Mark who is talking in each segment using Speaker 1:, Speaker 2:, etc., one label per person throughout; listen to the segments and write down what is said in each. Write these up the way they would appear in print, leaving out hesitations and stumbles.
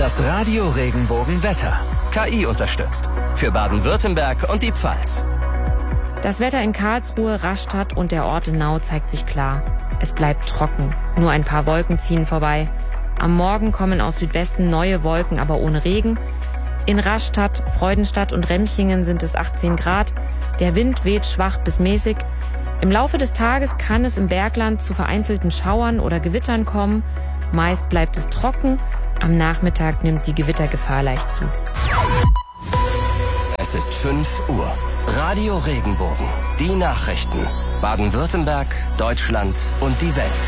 Speaker 1: Das Radio Regenbogen Wetter. KI unterstützt. Für Baden-Württemberg und die Pfalz.
Speaker 2: Das Wetter in Karlsruhe, Rastatt und der Ortenau zeigt sich klar. Es bleibt trocken. Nur ein paar Wolken ziehen vorbei. Am Morgen kommen aus Südwesten neue Wolken, aber ohne Regen. In Rastatt, Freudenstadt und Remchingen sind es 18 Grad. Der Wind weht schwach bis mäßig. Im Laufe des Tages kann es im Bergland zu vereinzelten Schauern oder Gewittern kommen. Meist bleibt es trocken. Am Nachmittag nimmt die Gewittergefahr leicht zu.
Speaker 1: Es ist 5 Uhr. Radio Regenbogen. Die Nachrichten. Baden-Württemberg, Deutschland und die Welt.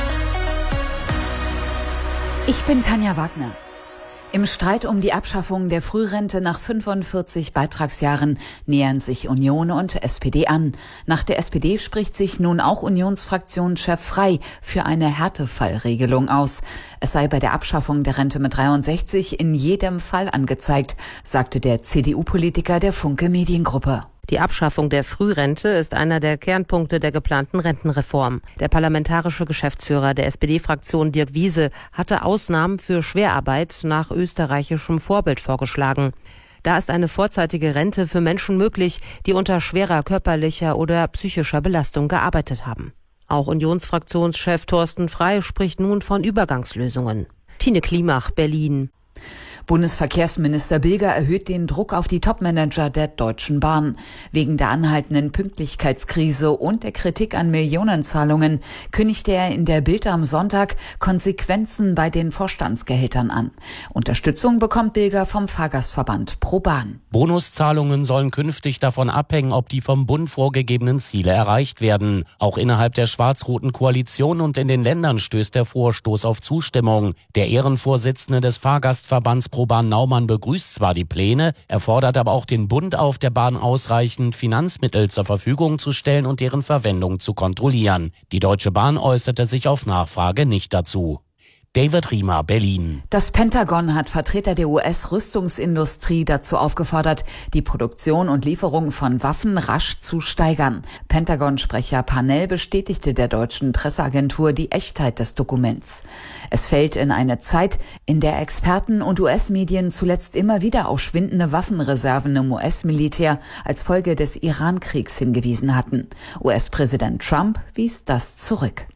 Speaker 3: Ich bin Tanja Wagner. Im Streit um die Abschaffung der Frührente nach 45 Beitragsjahren nähern sich Union und SPD an. Nach der SPD spricht sich nun auch Unionsfraktionschef Frey für eine Härtefallregelung aus. Es sei bei der Abschaffung der Rente mit 63 in jedem Fall angezeigt, sagte der CDU-Politiker der Funke Mediengruppe.
Speaker 4: Die Abschaffung der Frührente ist einer der Kernpunkte der geplanten Rentenreform. Der parlamentarische Geschäftsführer der SPD-Fraktion Dirk Wiese hatte Ausnahmen für Schwerarbeit nach österreichischem Vorbild vorgeschlagen. Da ist eine vorzeitige Rente für Menschen möglich, die unter schwerer körperlicher oder psychischer Belastung gearbeitet haben. Auch Unionsfraktionschef Thorsten Frey spricht nun von Übergangslösungen. Tine Klimach, Berlin.
Speaker 3: Bundesverkehrsminister Bilger erhöht den Druck auf die Topmanager der Deutschen Bahn. Wegen der anhaltenden Pünktlichkeitskrise und der Kritik an Millionenzahlungen kündigte er in der Bild am Sonntag Konsequenzen bei den Vorstandsgehältern an. Unterstützung bekommt Bilger vom Fahrgastverband ProBahn.
Speaker 5: Bonuszahlungen sollen künftig davon abhängen, ob die vom Bund vorgegebenen Ziele erreicht werden. Auch innerhalb der schwarz-roten Koalition und in den Ländern stößt der Vorstoß auf Zustimmung. Der Ehrenvorsitzende des Fahrgastverbands ProBahn Naumann begrüßt zwar die Pläne, er fordert aber auch den Bund auf, der Bahn ausreichend Finanzmittel zur Verfügung zu stellen und deren Verwendung zu kontrollieren. Die Deutsche Bahn äußerte sich auf Nachfrage nicht dazu. David Riemer, Berlin.
Speaker 3: Das Pentagon hat Vertreter der US-Rüstungsindustrie dazu aufgefordert, die Produktion und Lieferung von Waffen rasch zu steigern. Pentagon-Sprecher Parnell bestätigte der deutschen Presseagentur die Echtheit des Dokuments. Es fällt in eine Zeit, in der Experten und US-Medien zuletzt immer wieder auf schwindende Waffenreserven im US-Militär als Folge des Iran-Kriegs hingewiesen hatten. US-Präsident Trump wies das zurück.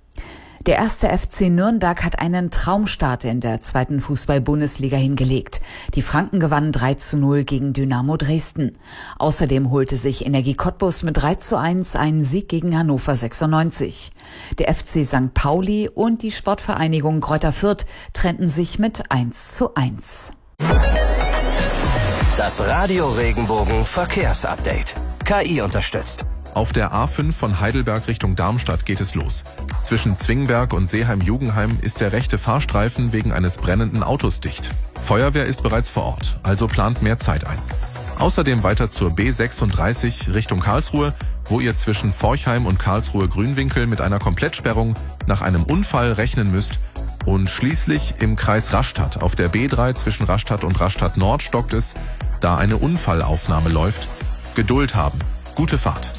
Speaker 3: Der erste FC Nürnberg hat einen Traumstart in der zweiten Fußball-Bundesliga hingelegt. Die Franken gewannen 3:0 gegen Dynamo Dresden. Außerdem holte sich Energie Cottbus mit 3:1 einen Sieg gegen Hannover 96. Der FC St. Pauli und die Sportvereinigung Greuther Fürth trennten sich mit 1:1.
Speaker 1: Das Radio Regenbogen Verkehrsupdate. KI unterstützt.
Speaker 6: Auf der A5 von Heidelberg Richtung Darmstadt geht es los. Zwischen Zwingberg und Seeheim-Jugenheim ist der rechte Fahrstreifen wegen eines brennenden Autos dicht. Feuerwehr ist bereits vor Ort, also plant mehr Zeit ein. Außerdem weiter zur B36 Richtung Karlsruhe, wo ihr zwischen Forchheim und Karlsruhe-Grünwinkel mit einer Komplettsperrung nach einem Unfall rechnen müsst. Und schließlich im Kreis Rastatt. Auf der B3 zwischen Rastatt und Rastatt Nord stockt es, da eine Unfallaufnahme läuft. Geduld haben. Gute Fahrt.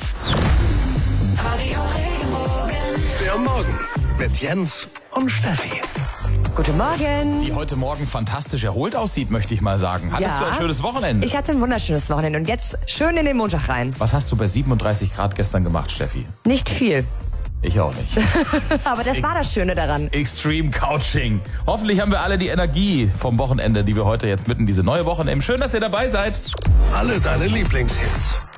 Speaker 1: Der Morgen mit Jens und Steffi.
Speaker 7: Guten Morgen.
Speaker 8: Die heute Morgen fantastisch erholt aussieht, möchte ich mal sagen. Hattest du ein schönes Wochenende?
Speaker 7: Ich hatte ein wunderschönes Wochenende und jetzt schön in den Montag rein.
Speaker 8: Was hast du bei 37 Grad gestern gemacht, Steffi?
Speaker 7: Nicht viel.
Speaker 8: Ich auch nicht.
Speaker 7: Aber das war das Schöne daran.
Speaker 8: Extreme Couching. Hoffentlich haben wir alle die Energie vom Wochenende, die wir heute jetzt mitten in diese neue Woche nehmen. Schön, dass ihr dabei seid.
Speaker 1: Alle deine Lieblingshits.